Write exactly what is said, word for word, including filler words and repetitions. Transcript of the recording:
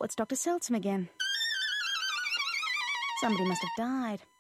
it's Doctor Seltsam again. Somebody must have died.